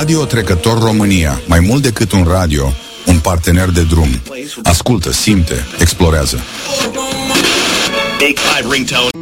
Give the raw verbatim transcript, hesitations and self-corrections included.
Radio Trecător România. Mai mult decât un radio, un partener de drum. Ascultă, simte, explorează.